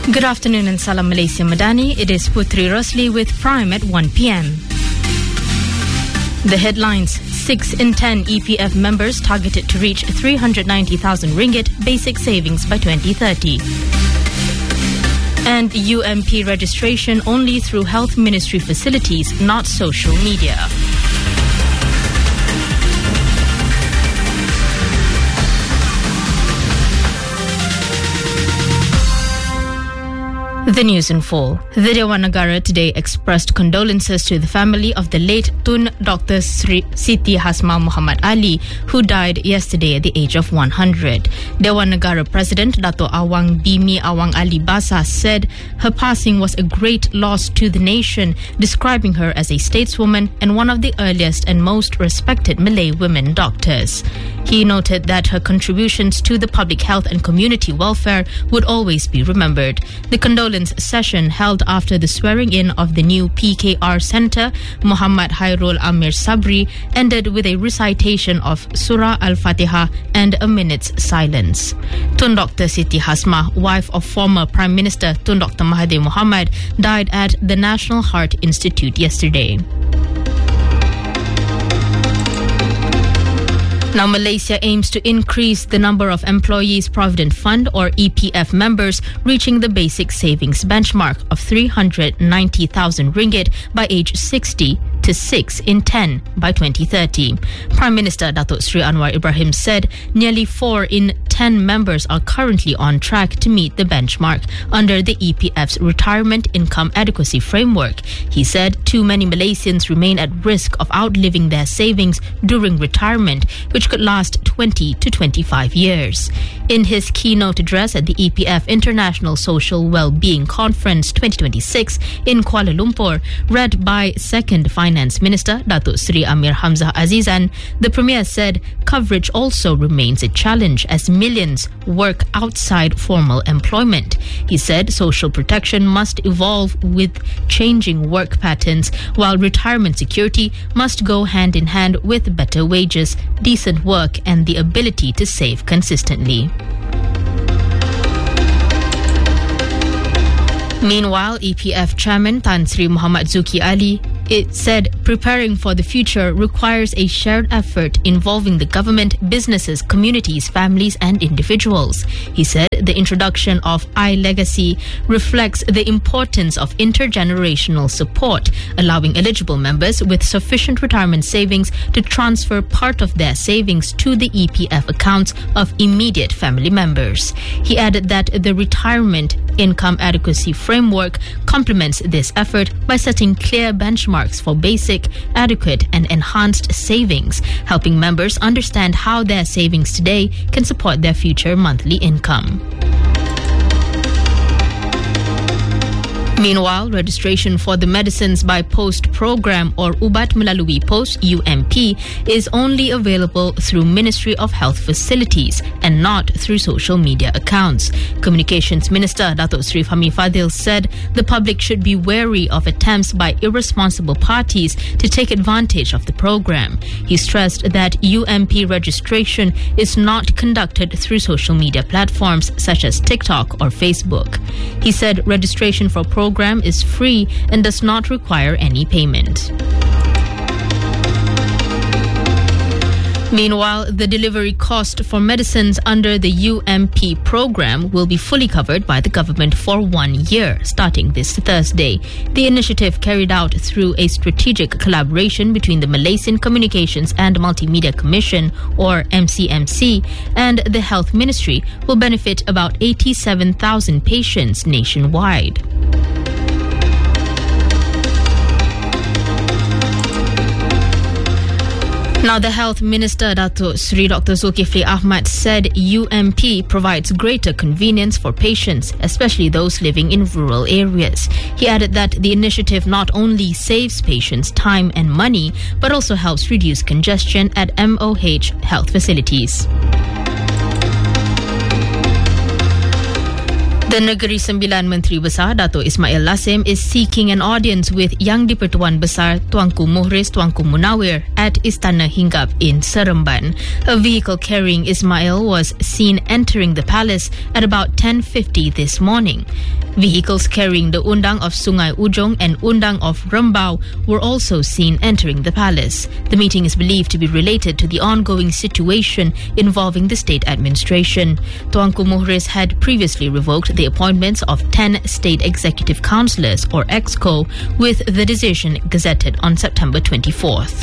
Good afternoon and Salam Malaysia Madani. It is Putri Rosli with Prime at 1 p.m. The headlines: 6 in 10 EPF members targeted to reach 390,000 ringgit basic savings by 2030. And UMP registration only through Health Ministry facilities, not social media. The news in full. The Dewan Negara today expressed condolences to the family of the late Tun Dr. Siti Hasmah Muhammad Ali, who died yesterday at the age of 100. Dewan Negara President Dato' Awang Bimi Awang Ali Basa said her passing was a great loss to the nation, describing her as a stateswoman and one of the earliest and most respected Malay women doctors. He noted that her contributions to the public health and community welfare would always be remembered. The condolence session held after the swearing-in of the new PKR Centre, Muhammad Hairul Amir Sabri, ended with a recitation of Surah Al-Fatiha and a minute's silence. Tun Dr. Siti Hasmah, wife of former Prime Minister Tun Dr. Mahathir Mohamad, died at the National Heart Institute yesterday. Now, Malaysia aims to increase the number of Employees Provident Fund or EPF members reaching the basic savings benchmark of 390,000 ringgit by age 60 to 6 in 10 by 2030. Prime Minister Datuk Sri Anwar Ibrahim said nearly 4 in 10 members are currently on track to meet the benchmark under the EPF's Retirement Income Adequacy Framework. He said too many Malaysians remain at risk of outliving their savings during retirement, which could last 20 to 25 years. In his keynote address at the EPF International Social Wellbeing Conference 2026 in Kuala Lumpur, read by Second Finance Minister Datuk Sri Amir Hamzah Azizan, the Premier said coverage also remains a challenge as millions work outside formal employment. He said social protection must evolve with changing work patterns, while retirement security must go hand in hand with better wages, decent work and the ability to save consistently. Meanwhile, EPF Chairman Tan Sri Muhammad Zuki Ali said preparing for the future requires a shared effort involving the government, businesses, communities, families and individuals. He said the introduction of iLegacy reflects the importance of intergenerational support, allowing eligible members with sufficient retirement savings to transfer part of their savings to the EPF accounts of immediate family members. He added that the Retirement Income Adequacy Framework complements this effort by setting clear benchmarks for basic, adequate and enhanced savings, helping members understand how their savings today can support their future monthly income. Meanwhile, registration for the Medicines by Post program or Ubat Melalui Pos UMP is only available through Ministry of Health facilities and not through social media accounts. Communications Minister Datuk Sri Fahmi Fadil said the public should be wary of attempts by irresponsible parties to take advantage of the program. He stressed that UMP registration is not conducted through social media platforms such as TikTok or Facebook. He said registration for program is free and does not require any payment. Meanwhile, the delivery cost for medicines under the UMP program will be fully covered by the government for 1 year, starting this Thursday. The initiative, carried out through a strategic collaboration between the Malaysian Communications and Multimedia Commission, or MCMC, and the Health Ministry, will benefit about 87,000 patients nationwide. Now, the Health Minister Datuk Sri Dr. Zulkifli Ahmad said UMP provides greater convenience for patients, especially those living in rural areas. He added that the initiative not only saves patients time and money, but also helps reduce congestion at MOH health facilities. The Negeri Sembilan Menteri Besar Dato' Ismail Lasem is seeking an audience with Yang di-Pertuan Besar Tuanku Muhriz Tuanku Munawir at Istana Hinggap in Seremban. A vehicle carrying Ismail was seen entering the palace at about 10:50 this morning. Vehicles carrying the Undang of Sungai Ujong and Undang of Rembau were also seen entering the palace. The meeting is believed to be related to the ongoing situation involving the state administration. Tuanku Muhriz had previously revoked the appointments of 10 state executive councillors or EXCO, with the decision gazetted on September 24th.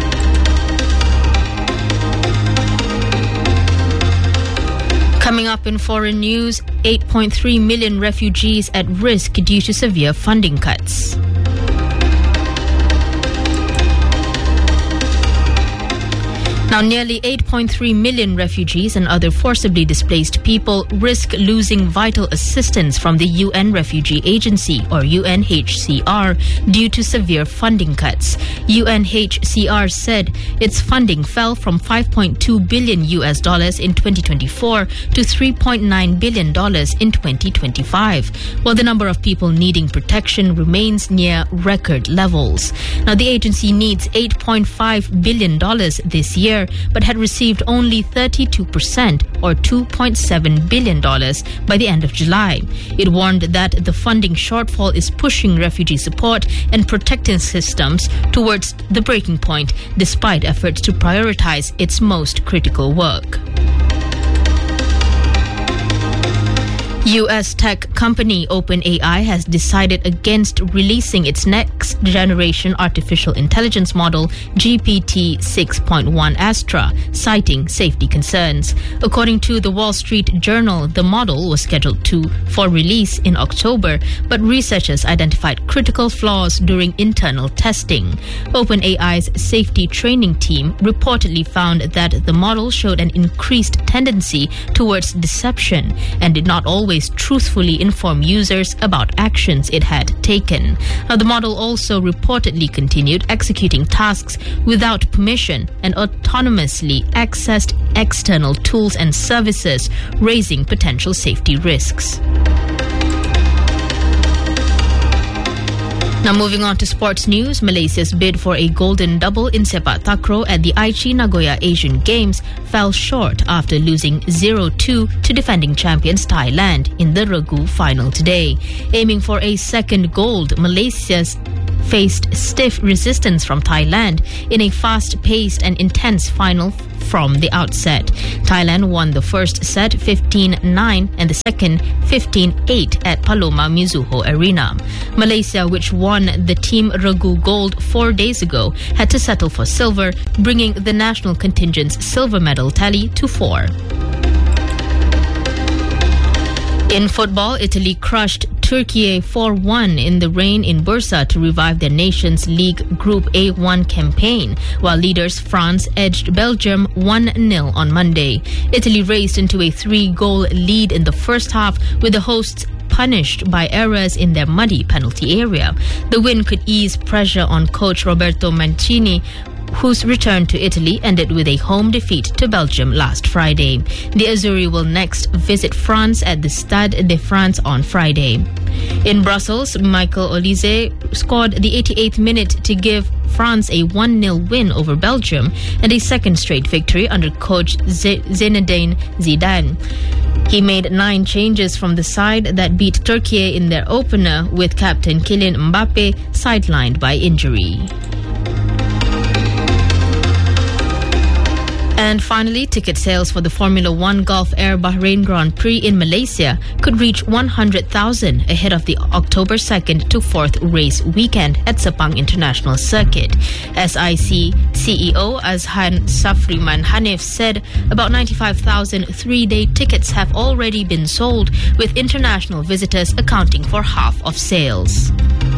Coming up in foreign news, 8.3 million refugees at risk due to severe funding cuts. Now, nearly 8.3 million refugees and other forcibly displaced people risk losing vital assistance from the UN Refugee Agency, or UNHCR, due to severe funding cuts. UNHCR said its funding fell from $5.2 billion in 2024 to $3.9 billion in 2025, while the number of people needing protection remains near record levels. Now, the agency needs $8.5 billion this year, but had received only 32% or $2.7 billion by the end of July. It warned that the funding shortfall is pushing refugee support and protecting systems towards the breaking point, despite efforts to prioritize its most critical work. U.S. tech company OpenAI has decided against releasing its next generation artificial intelligence model, GPT 6.1 Astra, citing safety concerns. According to the Wall Street Journal, the model was scheduled for release in October, but researchers identified critical flaws during internal testing. OpenAI's safety training team reportedly found that the model showed an increased tendency towards deception and did not always truthfully inform users about actions it had taken. Now, the model also reportedly continued executing tasks without permission and autonomously accessed external tools and services, raising potential safety risks. Now, moving on to sports news, Malaysia's bid for a golden double in sepak takraw at the Aichi Nagoya Asian Games fell short after losing 0-2 to defending champions Thailand in the Regu final today. Aiming for a second gold, Malaysia's faced stiff resistance from Thailand in a fast-paced and intense final from the outset. Thailand won the first set 15-9 and the second 15-8 at Paloma Mizuho Arena. Malaysia, which won the Team Regu gold 4 days ago, had to settle for silver, bringing the national contingent's silver medal tally to 4. In football, Italy crushed Turkey 4-1 in the rain in Bursa to revive their nation's League Group A1 campaign, while leaders France edged Belgium 1-0 on Monday. Italy raced into a 3-goal lead in the first half, with the hosts punished by errors in their muddy penalty area. The win could ease pressure on coach Roberto Mancini, whose return to Italy ended with a home defeat to Belgium last Friday. The Azzurri will next visit France at the Stade de France on Friday. In Brussels, Michael Olise scored the 88th minute to give France a 1-0 win over Belgium and a second straight victory under coach Zinedine Zidane. He made 9 changes from the side that beat Turkey in their opener, with captain Kylian Mbappe sidelined by injury. And finally, ticket sales for the Formula One Gulf Air Bahrain Grand Prix in Malaysia could reach 100,000 ahead of the October 2nd to 4th race weekend at Sepang International Circuit. SIC CEO Azhan Safriman Hanif said about 95,000 3-day tickets have already been sold, with international visitors accounting for half of sales.